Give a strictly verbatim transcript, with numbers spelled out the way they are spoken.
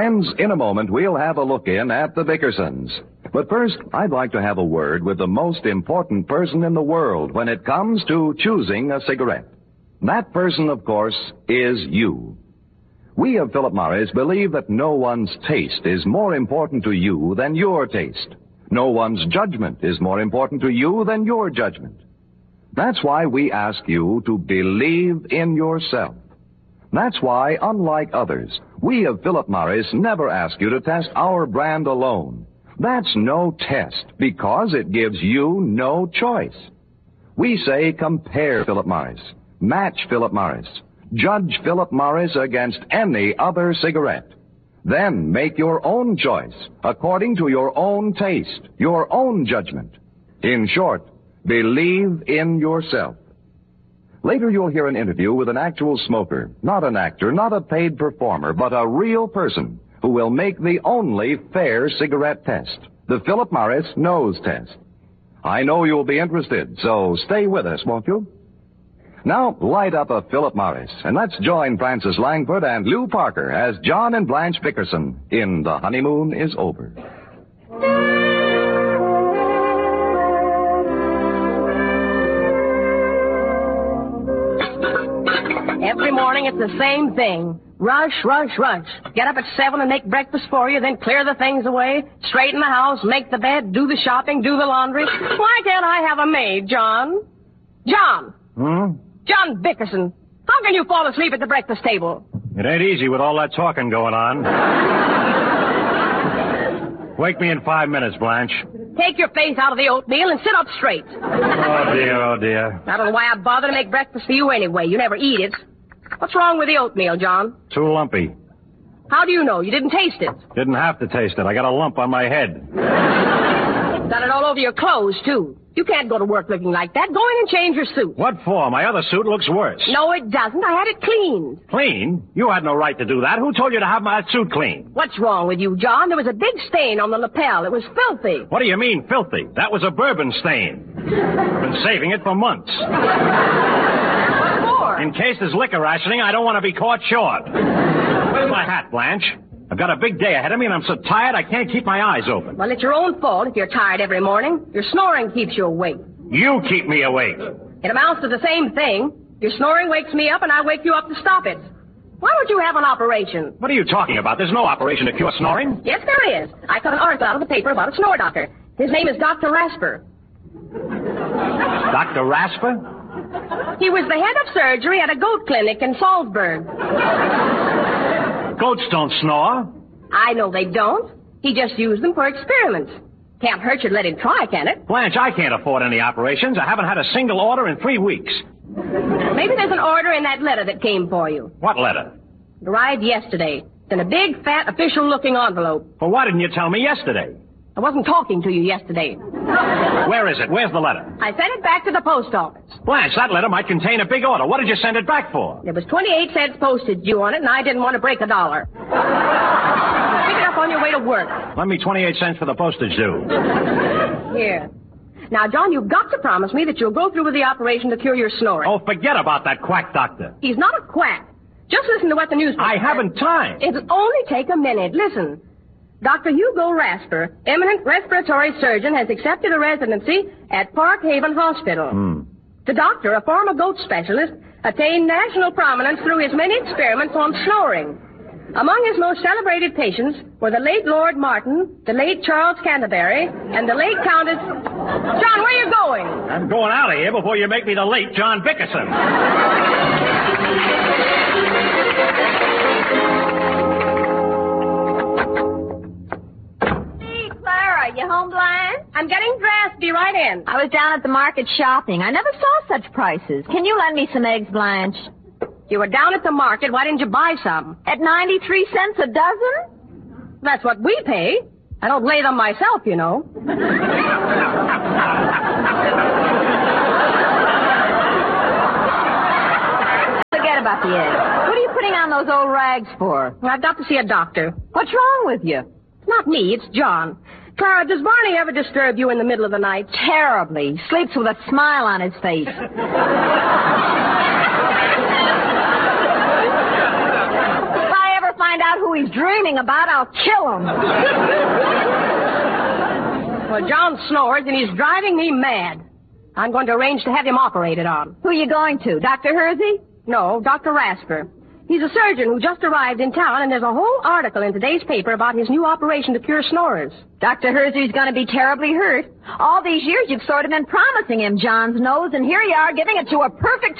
Friends, in a moment, we'll have a look in at the Bickersons. But first, I'd like to have a word with the most important person in the world when it comes to choosing a cigarette. That person, of course, is you. We of Philip Morris believe that no one's taste is more important to you than your taste. No one's judgment is more important to you than your judgment. That's why we ask you to believe in yourself. That's why, unlike others, we of Philip Morris never ask you to test our brand alone. That's no test, because it gives you no choice. We say compare Philip Morris, match Philip Morris, judge Philip Morris against any other cigarette. Then make your own choice, according to your own taste, your own judgment. In short, believe in yourself. Later you'll hear an interview with an actual smoker, not an actor, not a paid performer, but a real person who will make the only fair cigarette test, the Philip Morris Nose Test. I know you'll be interested, so stay with us, won't you? Now, light up a Philip Morris, and let's join Frances Langford and Lou Parker as John and Blanche Bickerson in The Honeymoon is Over. Every morning it's the same thing. Rush, rush, rush. Get up at seven and make breakfast for you, then clear the things away, straighten the house, make the bed, do the shopping, do the laundry. Why can't I have a maid, John? John! Hmm? John Bickerson. How can you fall asleep at the breakfast table? It ain't easy with all that talking going on. Wake me in five minutes, Blanche. Take your face out of the oatmeal and sit up straight. Oh, dear, oh, dear. I don't know why I bother to make breakfast for you anyway. You never eat it. What's wrong with the oatmeal, John? Too lumpy. How do you know? You didn't taste it. Didn't have to taste it. I got a lump on my head. Got it all over your clothes, too. You can't go to work looking like that. Go in and change your suit. What for? My other suit looks worse. No, it doesn't. I had it cleaned. Clean? You had no right to do that. Who told you to have my suit cleaned? What's wrong with you, John? There was a big stain on the lapel. It was filthy. What do you mean, filthy? That was a bourbon stain. Been saving it for months. What for? In case there's liquor rationing, I don't want to be caught short. Where's my hat, Blanche? I've got a big day ahead of me, and I'm so tired I can't keep my eyes open. Well, it's your own fault if you're tired every morning. Your snoring keeps you awake. You keep me awake. It amounts to the same thing. Your snoring wakes me up, and I wake you up to stop it. Why don't you have an operation? What are you talking about? There's no operation to cure snoring. Yes, there is. I cut an article out of the paper about a snore doctor. His name is Doctor Rasper. Doctor Rasper? He was the head of surgery at a goat clinic in Salzburg. Goats don't snore. I know they don't. He just used them for experiments. Can't hurt you to let him try, can it? Blanche, I can't afford any operations. I haven't had a single order in three weeks. Maybe there's an order in that letter that came for you. What letter? It arrived yesterday. It's in a big, fat, official-looking envelope. Well, why didn't you tell me yesterday? I wasn't talking to you yesterday. Where is it? Where's the letter? I sent it back to the post office. Blanche, that letter might contain a big order. What did you send it back for? There was twenty-eight cents postage due on it, and I didn't want to break a dollar. Pick it up on your way to work. Lend me twenty-eight cents for the postage due. Here. Now, John, you've got to promise me that you'll go through with the operation to cure your snoring. Oh, forget about that quack doctor. He's not a quack. Just listen to what the newspaper I says. haven't time. It'll only take a minute. Listen. Doctor Hugo Rasper, eminent respiratory surgeon, has accepted a residency at Park Haven Hospital. Hmm. The doctor, a former goat specialist, attained national prominence through his many experiments on snoring. Among his most celebrated patients were the late Lord Martin, the late Charles Canterbury, and the late Countess... John, where are you going? I'm going out of here before you make me the late John Bickerson. Hey, Clara, you home, Blanche? I'm getting dressed. Be right in. I was down at the market shopping. I never saw such prices. Can you lend me some eggs, Blanche? You were down at the market. Why didn't you buy some? At ninety-three cents a dozen? That's what we pay. I don't lay them myself, you know. Forget about the eggs. What are you putting on those old rags for? I've got to see a doctor. What's wrong with you? It's not me, it's John. Clara, does Barney ever disturb you in the middle of the night? Terribly. He sleeps with a smile on his face. find out who he's dreaming about, I'll kill him. Well, John snores, and he's driving me mad. I'm going to arrange to have him operated on. Who are you going to, Doctor Hersey? No, Doctor Rasper. He's a surgeon who just arrived in town, and there's a whole article in today's paper about his new operation to cure snorers. Doctor Hersey's going to be terribly hurt. All these years you've sort of been promising him John's nose, and here you are giving it to a perfect